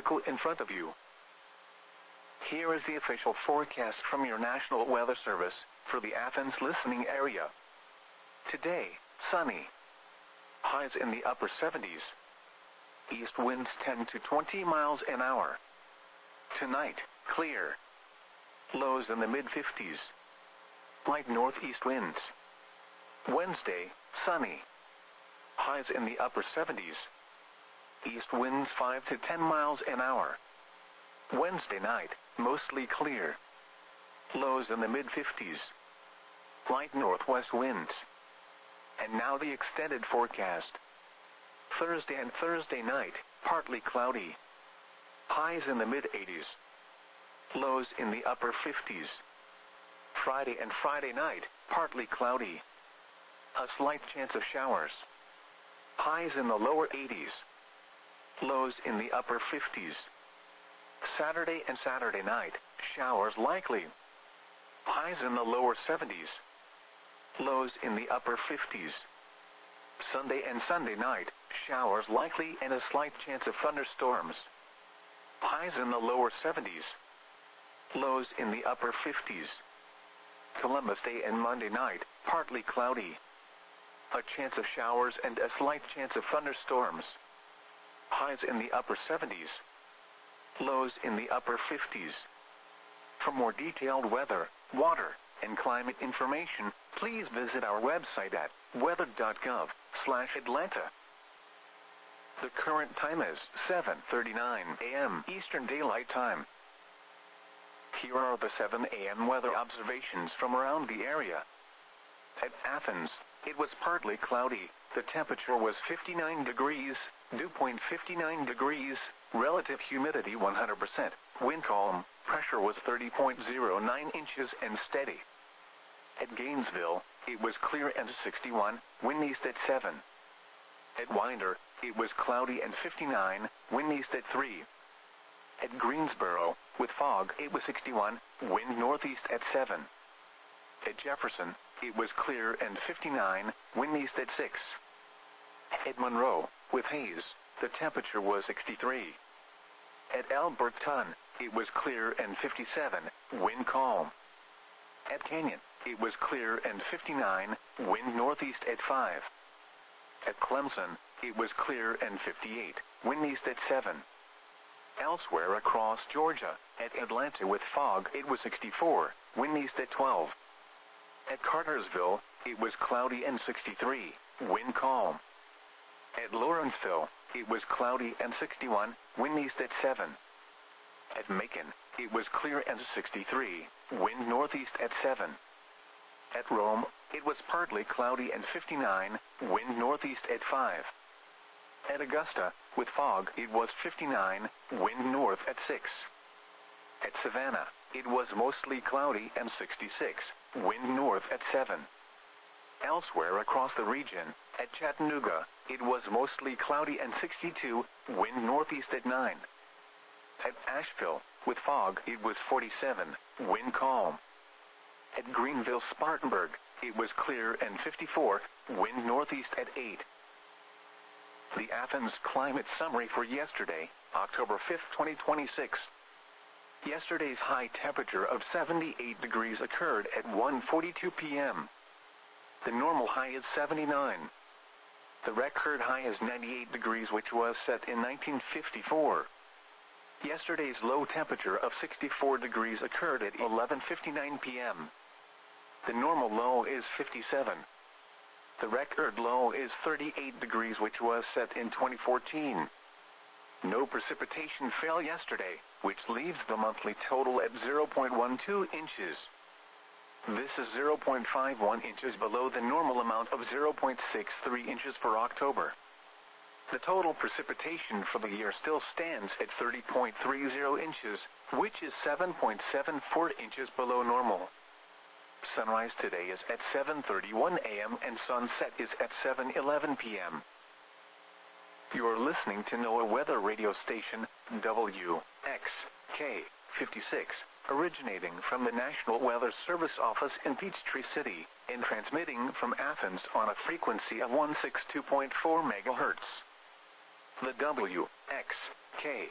vehicle in front of you. Here is the official forecast from your National Weather Service for the Athens listening area. Today, sunny. Highs in the upper 70s. East winds 10 to 20 miles an hour. Tonight, clear. Lows in the mid-50s. Light northeast winds. Wednesday, sunny. Highs in the upper 70s. East winds 5 to 10 miles an hour. Wednesday night, mostly clear. Lows in the mid-50s. Light northwest winds. And now the extended forecast. Thursday and Thursday night, partly cloudy. Highs in the mid-80s. Lows in the upper 50s. Friday and Friday night, partly cloudy. A slight chance of showers. Highs in the lower 80s. Lows in the upper 50s. Saturday and Saturday night, showers likely. Highs in the lower 70s. Lows in the upper 50s. Sunday and Sunday night, showers likely and a slight chance of thunderstorms. Highs in the lower 70s. Lows in the upper 50s. Columbus Day and Monday night, partly cloudy. A chance of showers and a slight chance of thunderstorms. Highs in the upper 70s. Lows in the upper 50s. For more detailed weather, water, and climate information, please visit our website at weather.gov/Atlanta. The current time is 7:39 a.m. Eastern Daylight Time. Here are the 7 a.m. weather observations from around the area. At Athens, it was partly cloudy. The temperature was 59 degrees, dew point 59 degrees, relative humidity 100%, wind calm, pressure was 30.09 inches and steady. At Gainesville, it was clear and 61, wind east at 7. At Winder, it was cloudy and 59, wind east at 3. At Greensboro, with fog, it was 61, wind northeast at 7. At Jefferson, it was clear and 59, wind east at 6. At Monroe, with haze, the temperature was 63. At Alberton, it was clear and 57, wind calm. At Canyon, it was clear and 59, wind northeast at 5. At Clemson, it was clear and 58, wind east at 7. Elsewhere across Georgia, at Atlanta with fog, it was 64, wind east at 12. At Cartersville, it was cloudy and 63, wind calm. At Lawrenceville, it was cloudy and 61, wind east at 7. At Macon, it was clear and 63, wind northeast at 7. At Rome, it was partly cloudy and 59, wind northeast at 5. At Augusta, with fog, it was 59, wind north at 6. At Savannah, it was mostly cloudy and 66, wind north at 7. Elsewhere across the region, at Chattanooga, it was mostly cloudy and 62, wind northeast at 9. At Asheville, with fog, it was 47, wind calm. At Greenville-Spartanburg, it was clear and 54, wind northeast at 8. The Athens Climate Summary for yesterday, October 5, 2026. Yesterday's high temperature of 78 degrees occurred at 1:42 p.m. The normal high is 79. The record high is 98 degrees, which was set in 1954. Yesterday's low temperature of 64 degrees occurred at 11:59 p.m. The normal low is 57. The record low is 38 degrees, which was set in 2014. No precipitation fell yesterday, which leaves the monthly total at 0.12 inches. This is 0.51 inches below the normal amount of 0.63 inches for October. The total precipitation for the year still stands at 30.30 inches, which is 7.74 inches below normal. Sunrise today is at 7:31 a.m. and sunset is at 7:11 p.m. You're listening to NOAA Weather Radio Station, WXK-56, originating from the National Weather Service office in Peachtree City, and transmitting from Athens on a frequency of 162.4 MHz. The WXK